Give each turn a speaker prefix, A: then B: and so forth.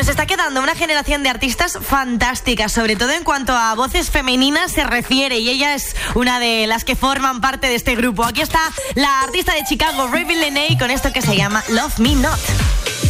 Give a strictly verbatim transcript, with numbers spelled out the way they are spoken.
A: nos está quedando una generación de artistas fantásticas, sobre todo en cuanto a voces femeninas se refiere, y ella es una de las que forman parte de este grupo. Aquí está la artista de Chicago, Raven Lenae, con esto que se llama Love Me Not.